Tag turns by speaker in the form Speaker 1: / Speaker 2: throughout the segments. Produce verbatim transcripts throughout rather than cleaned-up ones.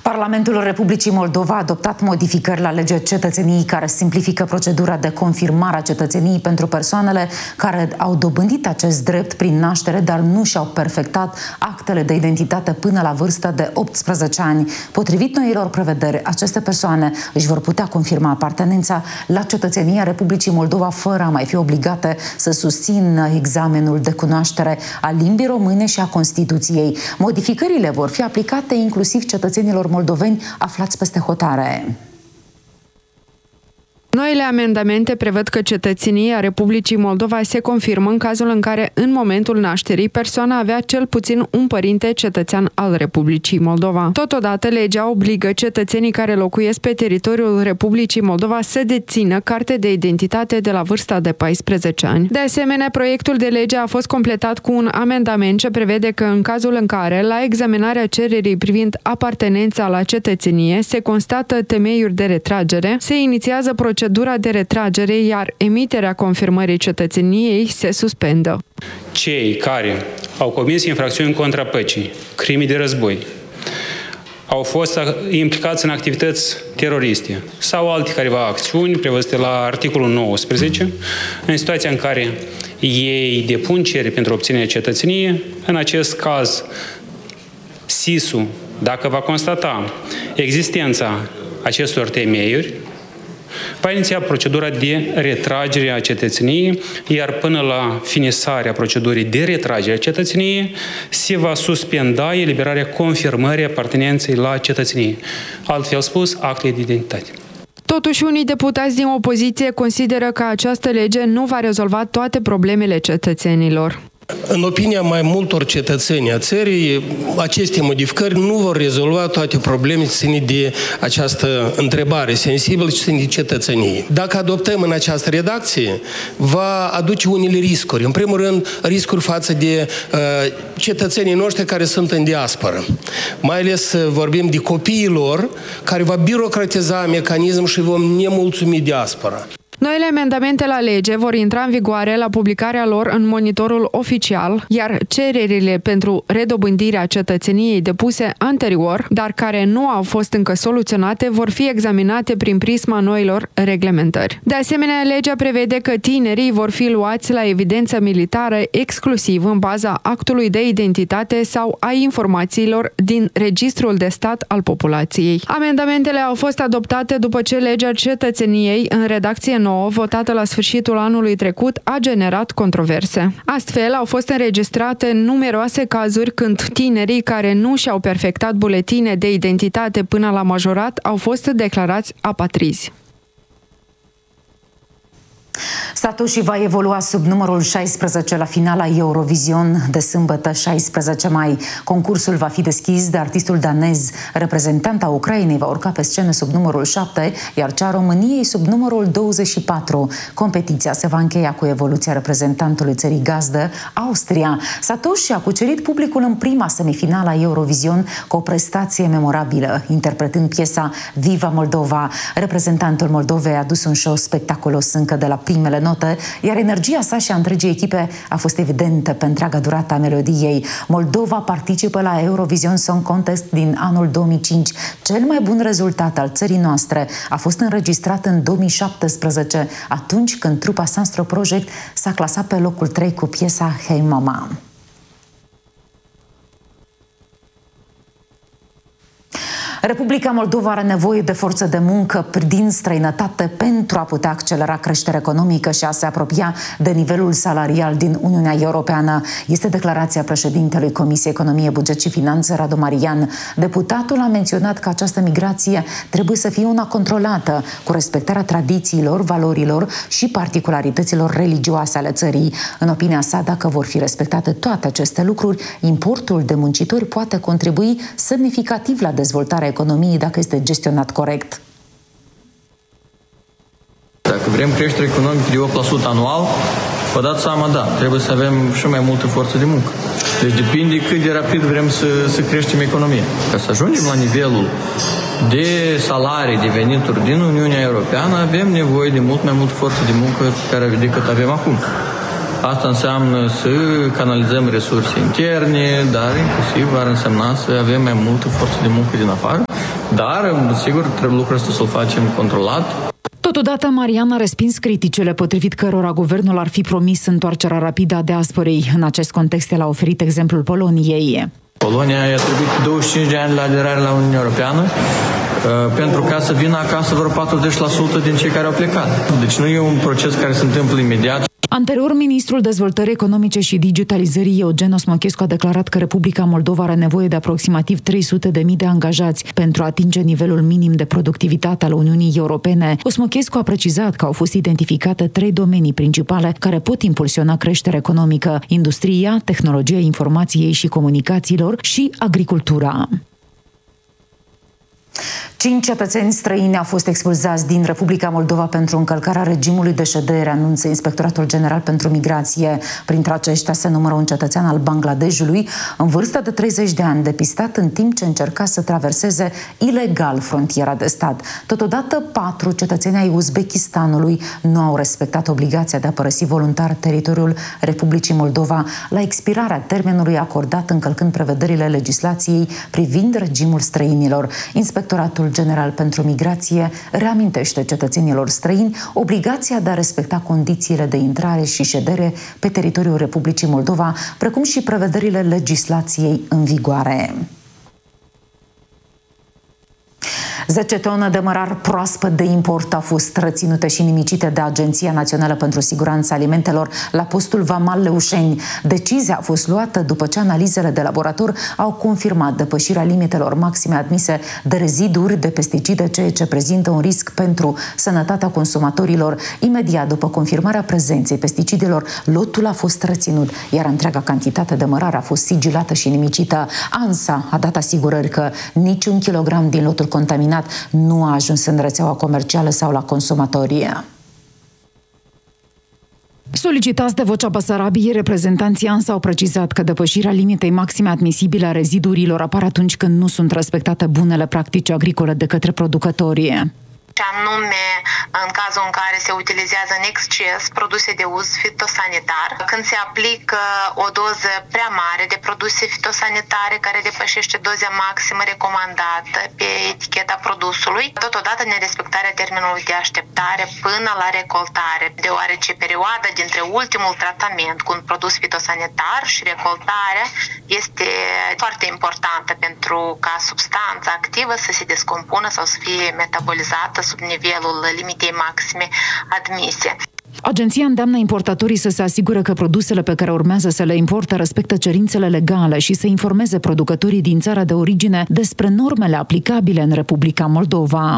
Speaker 1: Parlamentul Republicii Moldova a adoptat modificări la legea cetățeniei care simplifică procedura de confirmare a cetățeniei pentru persoanele care au dobândit acest drept prin naștere, dar nu și-au perfectat actele de identitate până la vârsta de optsprezece ani. Potrivit noilor prevederi, aceste persoane își vor putea confirma apartenența la cetățenia Republicii Moldova fără a mai fi obligate să susțină examenul de cunoaștere a limbii române și a Constituției. Modificările vor fi aplicate inclusiv cetățenilor moldoveni aflați peste hotare.
Speaker 2: Noile amendamente prevăd că cetățenia Republicii Moldova se confirmă în cazul în care, în momentul nașterii, persoana avea cel puțin un părinte cetățean al Republicii Moldova. Totodată, legea obligă cetățenii care locuiesc pe teritoriul Republicii Moldova să dețină carte de identitate de la vârsta de paisprezece ani. De asemenea, proiectul de lege a fost completat cu un amendament ce prevede că, în cazul în care, la examinarea cererii privind apartenența la cetățenie, se constată temeiuri de retragere, se inițiază procedura Procedura de retragere, iar emiterea confirmării cetățeniei se suspendă.
Speaker 3: Cei care au comis infracțiuni contra păcii, crime de război, au fost implicați în activități teroriste sau alte careva acțiuni prevăzute la articolul nouăsprezece, în situația în care ei depun cereri pentru obținerea cetățeniei, în acest caz S I S-ul, dacă va constata existența acestor temeiuri, va iniția procedura de retragere a cetățeniei, iar până la finisarea procedurii de retragere a cetățeniei se va suspenda eliberarea confirmării apartenenței la cetățenie. Altfel spus, actele de identitate.
Speaker 2: Totuși, unii deputați din opoziție consideră că această lege nu va rezolva toate problemele cetățenilor.
Speaker 4: În opinia mai multor cetățeni a țării, aceste modificări nu vor rezolva toate problemele ține de această întrebare sensibilă și ține de cetățenie. Dacă adoptăm în această redacție, va aduce unele riscuri. În primul rând, riscuri față de uh, cetățenii noștri care sunt în diasporă. Mai ales uh, vorbim de copiii lor, care va birocratiza mecanismul și vom nemulțumi diaspora.
Speaker 2: Noile amendamente la lege vor intra în vigoare la publicarea lor în monitorul oficial, iar cererile pentru redobândirea cetățeniei depuse anterior, dar care nu au fost încă soluționate, vor fi examinate prin prisma noilor reglementări. De asemenea, legea prevede că tinerii vor fi luați la evidență militară exclusiv în baza actului de identitate sau a informațiilor din Registrul de Stat al Populației. Amendamentele au fost adoptate după ce legea cetățeniei, în redacție nouă, votată la sfârșitul anului trecut, a generat controverse. Astfel, au fost înregistrate numeroase cazuri când tinerii care nu și-au perfectat buletine de identitate până la majorat au fost declarați apatrizi.
Speaker 1: Satoshi va evolua sub numărul șaisprezece la finala Eurovision de sâmbătă șaisprezece mai. Concursul va fi deschis de artistul danez. Reprezentanta Ucrainei va urca pe scenă sub numărul șapte, iar cea a României sub numărul douăzeci și patru. Competiția se va încheia cu evoluția reprezentantului țării gazdă, Austria. Satoshi a cucerit publicul în prima semifinală a Eurovision cu o prestație memorabilă, interpretând piesa Viva Moldova. Reprezentantul Moldovei a dus un show spectaculos încă de la primele note, iar energia sa și a întregii echipe a fost evidentă pe întreaga durată a melodiei. Moldova participă la Eurovision Song Contest din anul două mii cinci. Cel mai bun rezultat al țării noastre a fost înregistrat în două mii șaptesprezece, atunci când trupa Sunstro Project s-a clasat pe locul trei cu piesa Hey Mama. Republica Moldova are nevoie de forță de muncă din străinătate pentru a putea accelera creșterea economică și a se apropia de nivelul salarial din Uniunea Europeană. Este declarația președintelui Comisiei Economie, Buget și Finanțe, Radu Marian. Deputatul a menționat că această migrație trebuie să fie una controlată, cu respectarea tradițiilor, valorilor și particularităților religioase ale țării. În opinia sa, dacă vor fi respectate toate aceste lucruri, importul de muncitori poate contribui semnificativ la dezvoltarea economiei dacă este gestionat corect.
Speaker 5: Dacă vrem creștere economică de opt la sută anual, vă dați seama, da, trebuie să avem și mai multă forță de muncă. Deci depinde cât de rapid vrem să, să creștem economia. Ca să ajungem la nivelul de salarii, de venituri din Uniunea Europeană, avem nevoie de mult mai multă forță de muncă decât avem acum. Asta înseamnă să canalizăm resurse interne, dar inclusiv ar însemna să avem mai multă forță de muncă din afară Dar, sigur, trebuie lucrul ăsta să-l facem controlat.
Speaker 1: Totodată, Marian a respins criticile potrivit cărora guvernul ar fi promis întoarcerea rapidă a diasporei. În acest context, el a oferit exemplul Poloniei.
Speaker 5: Polonia i-a trebuit douăzeci și cinci de ani la aderare la Uniunea Europeană pentru ca să vină acasă vreo patruzeci la sută din cei care au plecat. Deci nu e un proces care se întâmplă imediat.
Speaker 1: Anterior, ministrul Dezvoltării Economice și Digitalizării Eugen Osmochescu a declarat că Republica Moldova are nevoie de aproximativ trei sute de mii de angajați pentru a atinge nivelul minim de productivitate al Uniunii Europene. Osmochescu a precizat că au fost identificate trei domenii principale care pot impulsiona creșterea economică: industria, tehnologia informației și comunicațiilor și agricultura. Cinci cetățeni străini au fost expulzați din Republica Moldova pentru încălcarea regimului de ședere, anunță Inspectoratul General pentru Migrație. Printre aceștia se numără un cetățean al Bangladeshului, în vârstă de treizeci de ani, depistat în timp ce încerca să traverseze ilegal frontiera de stat. Totodată, patru cetățeni ai Uzbekistanului nu au respectat obligația de a părăsi voluntar teritoriul Republicii Moldova la expirarea termenului acordat, încălcând prevederile legislației privind regimul străinilor. Inspectoratul General pentru Migrație reamintește cetățenilor străini obligația de a respecta condițiile de intrare și ședere pe teritoriul Republicii Moldova, precum și prevederile legislației în vigoare. zece tone de mărar proaspăt de import au fost reținute și nimicite de Agenția Națională pentru Siguranța Alimentelor la postul Vamal Leușeni. Decizia a fost luată după ce analizele de laborator au confirmat depășirea limitelor maxime admise de reziduri de pesticide, ceea ce prezintă un risc pentru sănătatea consumatorilor. Imediat după confirmarea prezenței pesticidelor, lotul a fost reținut, iar întreaga cantitate de mărar a fost sigilată și nimicită. ANSA a dat asigurări că niciun kilogram din lotul contaminat nu a ajuns în rețeaua comercială sau la consumatorie. Solicitați de Vocea Basarabiei, reprezentanții ANSA au precizat că depășirea limitei maxime admisibile a rezidurilor apare atunci când nu sunt respectate bunele practici agricole de către producătorii.
Speaker 6: Și anume în cazul în care se utilizează în exces produse de uz fitosanitar, când se aplică o doză prea mare de produse fitosanitare care depășește doza maximă recomandată pe eticheta produsului, totodată nerespectarea termenului de așteptare până la recoltare, deoarece perioada dintre ultimul tratament cu un produs fitosanitar și recoltarea este foarte importantă pentru ca substanța activă să se descompună sau să fie metabolizată sub nivelul limitei maxime admise.
Speaker 1: Agenția îndeamnă importatorii să se asigure că produsele pe care urmează să le importe respectă cerințele legale și să informeze producătorii din țara de origine despre normele aplicabile în Republica Moldova.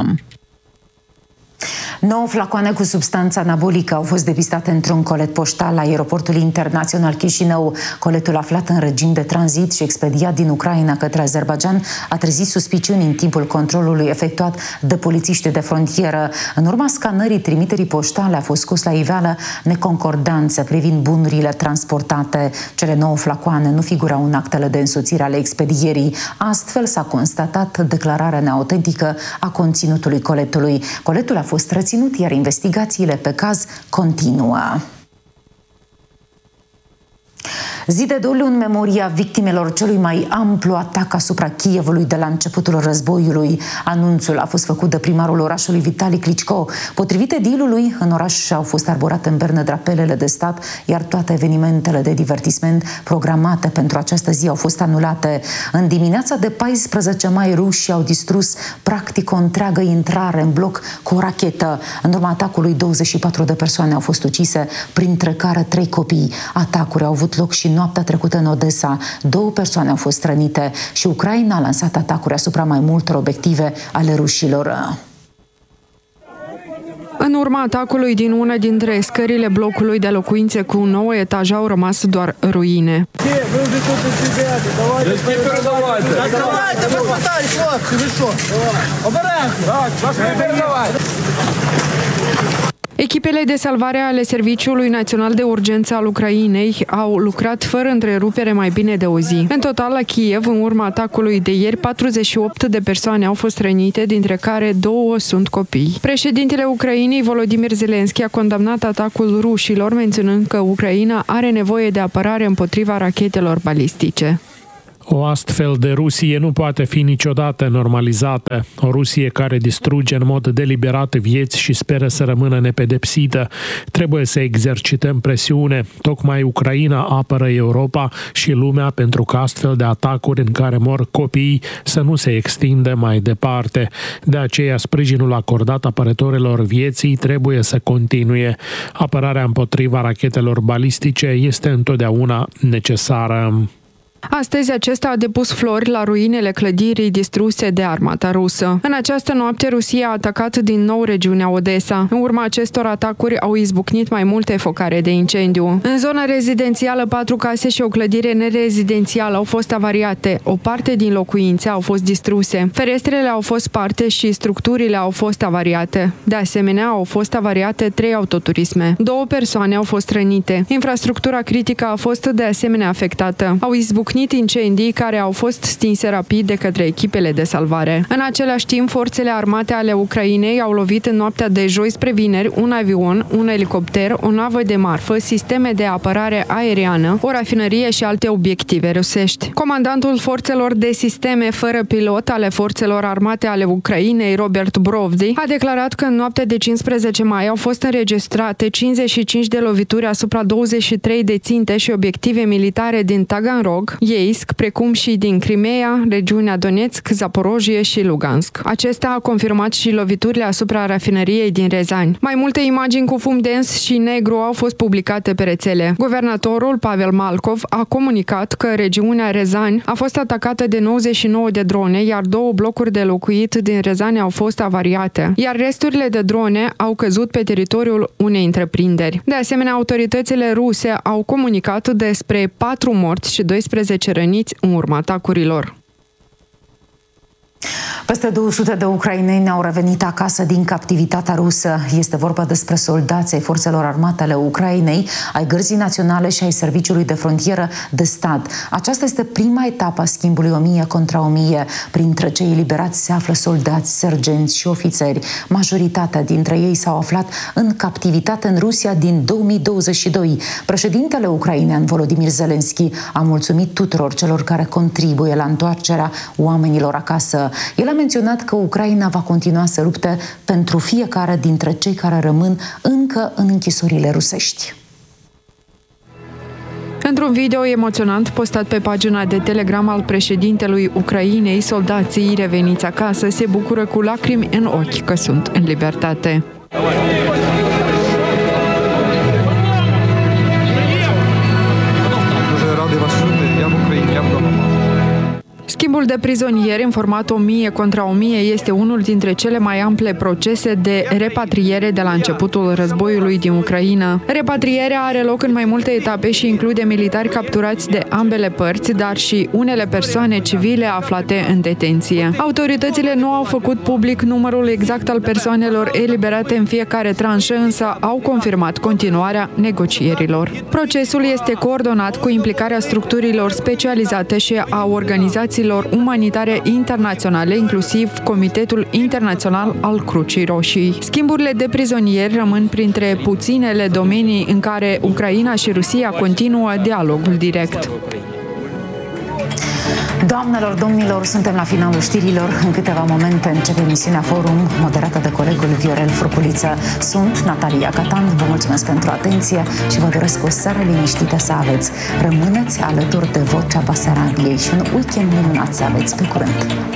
Speaker 1: Nouă flacoane cu substanță anabolică au fost depistate într-un colet poștal la aeroportul internațional Chișinău. Coletul, aflat în regim de tranzit și expediat din Ucraina către Azerbaidjan, a trezit suspiciuni în timpul controlului efectuat de polițiști de frontieră. În urma scanării trimiterii poștale a fost scos la iveală neconcordanțe privind bunurile transportate. Cele nouă flacoane nu figurau în actele de însoțire ale expedierii. Astfel s-a constatat declararea neautentică a conținutului coletului. Coletul a fost reținut, iar investigațiile pe caz continuă. Zi de doliu în memoria victimelor celui mai amplu atac asupra Kievului de la începutul războiului. Anunțul a fost făcut de primarul orașului Vitali Klitschko. Potrivit edilului, în oraș au fost arborate în berne drapelele de stat, iar toate evenimentele de divertisment programate pentru această zi au fost anulate. În dimineața de paisprezece mai, rușii au distrus practic o întreagă intrare în bloc cu o rachetă. În urma atacului, douăzeci și patru de persoane au fost ucise, printre care trei copii. Atacuri au avut loc și noaptea trecută în Odessa. Două persoane au fost rănite și Ucraina a lansat atacuri asupra mai multor obiective ale rușilor.
Speaker 2: În urma atacului din una dintre scările blocului de locuințe cu un nou etaj au rămas doar ruine. Echipele de salvare ale Serviciului Național de Urgență al Ucrainei au lucrat fără întrerupere mai bine de o zi. În total, la Kiev, în urma atacului de ieri, patruzeci și opt de persoane au fost rănite, dintre care două sunt copii. Președintele Ucrainei, Volodymyr Zelensky, a condamnat atacul rușilor, menționând că Ucraina are nevoie de apărare împotriva rachetelor balistice.
Speaker 7: O astfel de Rusie nu poate fi niciodată normalizată. O Rusie care distruge în mod deliberat vieți și speră să rămână nepedepsită. Trebuie să exercităm presiune. Tocmai Ucraina apără Europa și lumea pentru că astfel de atacuri în care mor copii să nu se extindă mai departe. De aceea, sprijinul acordat apărătorilor vieții trebuie să continue. Apărarea împotriva rachetelor balistice este întotdeauna necesară.
Speaker 2: Astăzi acesta a depus flori la ruinele clădirii distruse de armata rusă. În această noapte, Rusia a atacat din nou regiunea Odessa. În urma acestor atacuri au izbucnit mai multe focare de incendiu. În zona rezidențială, patru case și o clădire nerezidențială au fost avariate. O parte din locuințe au fost distruse. Ferestrele au fost sparte și structurile au fost avariate. De asemenea, au fost avariate trei autoturisme. Două persoane au fost rănite. Infrastructura critică a fost de asemenea afectată. Au izbucnit incendii care au fost stinse rapid de către echipele de salvare. În același timp, forțele armate ale Ucrainei au lovit în noaptea de joi spre vineri un avion, un elicopter, o navă de marfă, sisteme de apărare aeriană, o rafinărie și alte obiective rusești. Comandantul forțelor de sisteme fără pilot ale forțelor armate ale Ucrainei, Robert Brovdi, a declarat că în noaptea de cincisprezece mai au fost înregistrate cincizeci și cinci de lovituri asupra douăzeci și trei de ținte și obiective militare din Taganrog, Yeisk, precum și din Crimea, regiunea Donetsk, Zaporojie și Lugansk. Acesta a confirmat și loviturile asupra rafinăriei din Rezani. Mai multe imagini cu fum dens și negru au fost publicate pe rețele. Guvernatorul Pavel Malkov a comunicat că regiunea Rezani a fost atacată de nouăzeci și nouă de drone, iar două blocuri de locuit din Rezani au fost avariate, iar resturile de drone au căzut pe teritoriul unei întreprinderi. De asemenea, autoritățile ruse au comunicat despre patru morți și doisprezece răniți în urma atacurilor.
Speaker 1: Peste două sute de ucraineni au revenit acasă din captivitatea rusă. Este vorba despre soldații ai forțelor armate ale Ucrainei, ai Gărzii Naționale și ai Serviciului de Frontieră de Stat. Aceasta este prima etapă a schimbului o mie contra o mie. Printre cei eliberați se află soldați, sergenți și ofițeri. Majoritatea dintre ei s-au aflat în captivitate în Rusia din două mii douăzeci și doi. Președintele ucrainean Volodymyr Zelensky a mulțumit tuturor celor care contribuie la întoarcerea oamenilor acasă. El a menționat că Ucraina va continua să lupte pentru fiecare dintre cei care rămân încă în închisorile rusești.
Speaker 2: Într-un video emoționant postat pe pagina de Telegram al președintelui Ucrainei, soldații reveniți acasă se bucură cu lacrimi în ochi că sunt în libertate. Schimbul de prizonieri în format o mie contra o mie este unul dintre cele mai ample procese de repatriere de la începutul războiului din Ucraina. Repatrierea are loc în mai multe etape și include militari capturați de ambele părți, dar și unele persoane civile aflate în detenție. Autoritățile nu au făcut public numărul exact al persoanelor eliberate în fiecare tranșă, însă au confirmat continuarea negocierilor. Procesul este coordonat cu implicarea structurilor specializate și a organizațiilor umanitare internaționale, inclusiv Comitetul Internațional al Crucii Roșii. Schimburile de prizonieri rămân printre puținele domenii în care Ucraina și Rusia continuă dialogul direct.
Speaker 1: Doamnelor, domnilor, suntem la finalul știrilor. În câteva momente începe emisiunea Forum, moderată de colegul Viorel Furculiță. Sunt Natalia Catan, vă mulțumesc pentru atenție și vă doresc o seară liniștită să aveți. Rămâneți alături de Vocea Basarabiei și un weekend minunat să aveți. Pe curând!